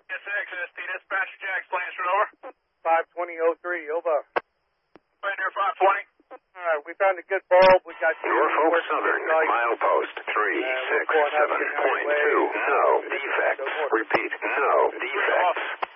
Yes, XST dispatcher Jack's plans for over. 52003, over. Right near 520. All right, we found a good bulb. We got Norfolk Southern, milepost 367.2. No defects. Repeat, no defects.